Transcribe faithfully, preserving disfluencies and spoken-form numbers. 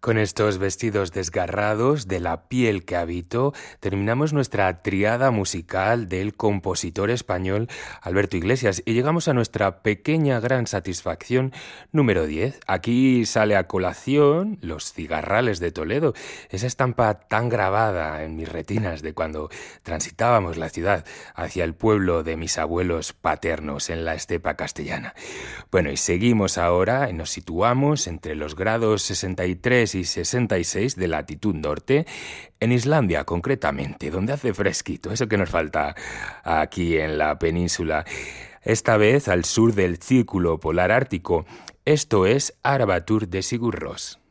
Con estos vestidos desgarrados de la piel que habito, terminamos nuestra triada musical del compositor español Alberto Iglesias y llegamos a nuestra pequeña gran satisfacción número diez. Aquí sale a colación Los Cigarrales de Toledo, esa estampa tan grabada en mis retinas de cuando transitábamos la ciudad hacia el pueblo de mis abuelos paternos en la estepa castellana. Bueno, y seguimos ahora y nos situamos entre los grados sesenta y tres y sesenta y seis de latitud norte, en Islandia concretamente, donde hace fresquito, eso que nos falta aquí en la península, esta vez al sur del Círculo Polar Ártico. Esto es Arvatur de Sigur Rós.